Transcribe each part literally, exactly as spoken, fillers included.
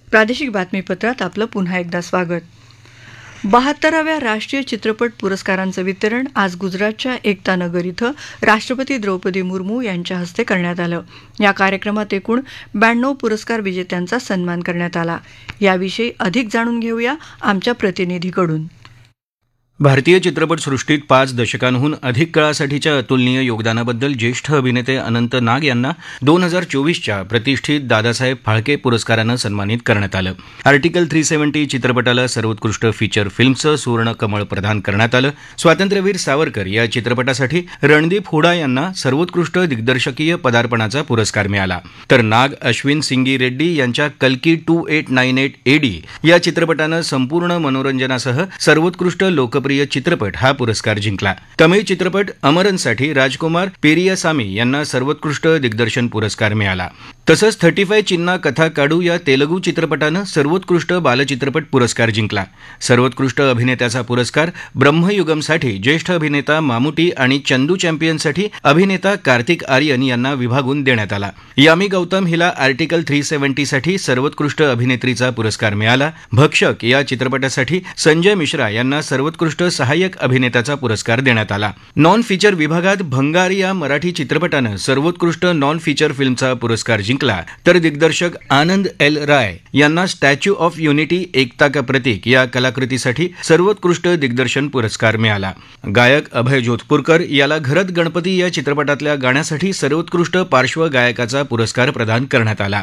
प्रादेशिक बातमीपत्रात आपलं पुन्हा एकदा स्वागत. बहात्तराव्या राष्ट्रीय चित्रपट पुरस्कारांचं वितरण आज गुजरातच्या एकता नगर इथं राष्ट्रपती द्रौपदी मुर्मू यांच्या हस्ते करण्यात आलं. या कार्यक्रमात एकूण ब्याण्णव पुरस्कार विजेत्यांचा सन्मान करण्यात आला. याविषयी अधिक जाणून घेऊया आमच्या प्रतिनिधीकडून. भारतीय चित्रपटसृष्टीत पाच दशकांहून अधिक काळासाठीच्या अतुलनीय योगदानाबद्दल ज्येष्ठ अभिनेते अनंत नाग यांना दोन हजार चोवीसच्या प्रतिष्ठित दादासाहेब फाळके पुरस्कारानं सन्मानित करण्यात आलं. आर्टिकल थ्री सेव्हन्टी चित्रपटाला सर्वोत्कृष्ट फीचर फिल्मचं सुवर्ण कमळ प्रदान करण्यात आलं. स्वातंत्र्यवीर सावरकर या चित्रपटासाठी रणदीप हुडा यांना सर्वोत्कृष्ट दिग्दर्शकीय पदार्पणाचा पुरस्कार मिळाला. तर नाग अश्विन सिंगी रेड्डी यांच्या कल्की to eight nine eight eddy या चित्रपटानं संपूर्ण मनोरंजनासह सर्वोत्कृष्ट लोकप्रिय चित्रपट हा पुरस्कार जिंकला. तमिळ चित्रपट अमरनसाठी राजकुमार पेरियासामी यांना सर्वोत्कृष्ट दिग्दर्शन पुरस्कार मिळाला. तसंच थर्टी फाय चिन्ना कथा काडू या तेलुगू चित्रपटानं सर्वोत्कृष्ट बालचित्रपट पुरस्कार जिंकला. सर्वोत्कृष्ट अभिनेत्याचा पुरस्कार ब्रह्मयुगमसाठी ज्येष्ठ अभिनेता मामुटी आणि चंदू चॅम्पियनसाठी अभिनेता कार्तिक आर्यन यांना विभागून देण्यात आला. यामी गौतम हिला आर्टिकल थ्री सेव्हन्टीसाठी सर्वोत्कृष्ट अभिनेत्रीचा पुरस्कार मिळाला. भक्षक या चित्रपटासाठी संजय मिश्रा यांना सर्वोत्कृष्ट सहाय्यक अभिनेत्याचा पुरस्कार देण्यात आला. नॉन फीचर विभागात भंगार या मराठी चित्रपटानं सर्वोत्कृष्ट नॉन फीचर फिल्मचा पुरस्कार जिंकला. तर दिग्दर्शक आनंद एल राय यांना स्टॅच्यू ऑफ युनिटी एकता का प्रतीक या कलाकृतीसाठी सर्वोत्कृष्ट दिग्दर्शन पुरस्कार मिळाला. गायक अभय जोधपूरकर याला घरत गणपती या चित्रपटातल्या गाण्यासाठी सर्वोत्कृष्ट पार्श्वगायकाचा पुरस्कार प्रदान करण्यात आला.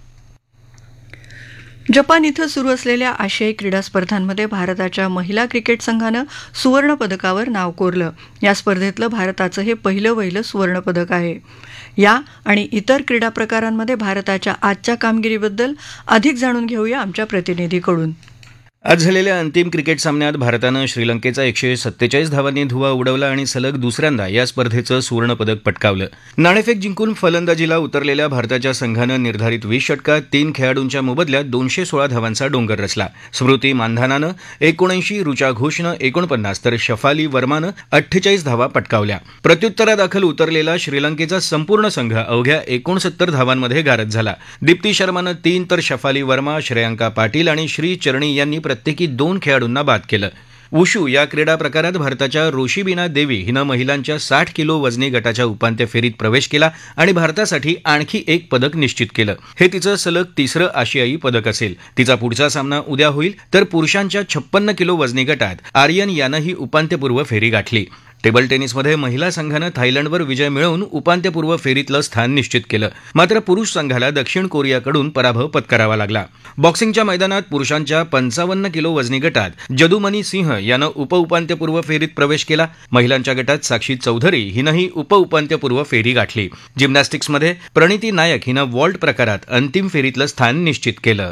जपान इथं सुरू असलेल्या आशियाई क्रीडा स्पर्धांमध्ये भारताच्या महिला क्रिकेट संघानं सुवर्ण पदकावर नाव कोरलं. या स्पर्धेतलं भारताचं हे पहिलं वहिलं सुवर्ण पदक आहे. या आणि इतर क्रीडा प्रकारांमध्ये भारताच्या आजच्या कामगिरीबद्दल अधिक जाणून घेऊया आमच्या प्रतिनिधीकडून. आज झालेल्या अंतिम क्रिकेट सामन्यात भारतानं श्रीलंकेचा एकशे सत्तेचाळीस धावांनी धुव्वा उडवला आणि सलग दुसऱ्यांदा या स्पर्धेचं सुवर्णपदक पटकावलं. नाणेफेक जिंकून फलंदाजीला उतरलेल्या भारताच्या संघानं निर्धारित वीस षटकात तीन खेळाडूंच्या मोबदल्यात दोनशे सोळा धावांचा डोंगर रचला. स्मृती मानधानानं एकोणऐंशी, ऋचा घोषनं एकोणपन्नास तर शफाली वर्मानं अठ्ठेचाळीस धावा पटकावल्या. प्रत्युत्तरादाखल उतरलेला श्रीलंकेचा संपूर्ण संघ अवघ्या एकोणसत्तर धावांमध्ये गारद झाला. दीप्ती शर्मानं तीन तर शफाली वर्मा, श्रेयांका पाटील आणि श्री चरणी यांनी प्रत्येकी दोन खेळाडूंना बाद केलं. वुशू या क्रीडा प्रकारात भारताच्या रोशीबिना देवी हिनं महिलांच्या साठ किलो वजनी गटाच्या उपांत्य फेरीत प्रवेश केला आणि भारतासाठी आणखी एक पदक निश्चित केलं. हे तिचं सलग तिसरं आशियाई पदक असेल. तिचा पुढचा सामना उद्या होईल. तर पुरुषांच्या छप्पन्न किलो वजनी गटात आर्यन यानंही उपांत्यपूर्व फेरी गाठली. टेबल टेनिसमध्ये महिला संघानं थायलंडवर विजय मिळवून उपांत्यपूर्व फेरीतलं स्थान निश्चित केलं. मात्र पुरुष संघाला दक्षिण कोरियाकडून पराभव पत्करावा लागला. बॉक्सिंगच्या मैदानात पुरुषांच्या पंचावन्न किलो वजनी गटात जदुमनी सिंह यानं उपउपांत्यपूर्व फेरीत प्रवेश केला. महिलांच्या गटात साक्षी चौधरी हिनंही उपउपांत्यपूर्व फेरी गाठली. जिम्नॅस्टिक्समध्ये प्रणिती नायक हिनं वॉल्ट प्रकारात अंतिम फेरीतलं स्थान निश्चित केलं.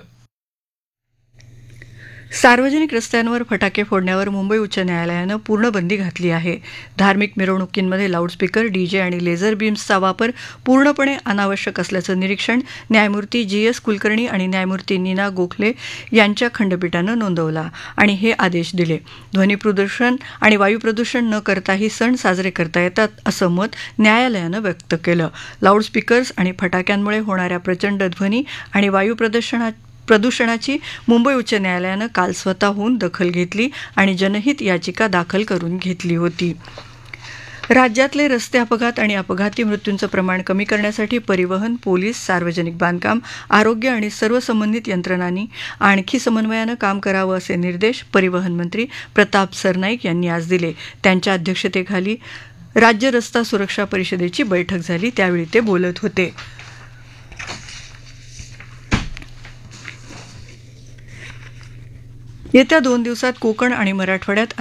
सार्वजनिक रस्त्यांवर फटाके फोडण्यावर मुंबई उच्च न्यायालयानं पूर्ण बंदी घातली आहे. धार्मिक मिरवणुकींमध्ये लाऊडस्पीकर, डीजे आणि लेझर बीम्सचा वापर पूर्णपणे अनावश्यक असल्याचं निरीक्षण न्यायमूर्ती जी एस कुलकर्णी आणि न्यायमूर्ती नीना गोखले यांच्या खंडपीठानं नोंदवला आणि हे आदेश दिले. ध्वनी प्रदूषण आणि वायू प्रदूषण न करताही सण साजरे करता येतात असं मत न्यायालयानं व्यक्त केलं. लाऊडस्पीकर्स आणि फटाक्यांमुळे होणाऱ्या प्रचंड ध्वनी आणि वायू प्रदूषणात प्रदूषणाची मुंबई उच्च न्यायालयानं काल स्वतःहून दखल घेतली आणि जनहित याचिका दाखल करून घेतली होती. राज्यातले रस्ते अपघात आणि अपघाती मृत्यूंचं प्रमाण कमी करण्यासाठी परिवहन, पोलीस, सार्वजनिक बांधकाम, आरोग्य आणि सर्व संबंधित यंत्रणांनी आणखी समन्वयानं काम करावं असे निर्देश परिवहन मंत्री प्रताप सरनाईक यांनी आज दिले. त्यांच्या अध्यक्षतेखाली राज्य रस्ता सुरक्षा परिषदेची बैठक झाली त्यावेळी ते बोलत होते. येत्या दोन दिवसात कोकण आणि मराठवाड्यात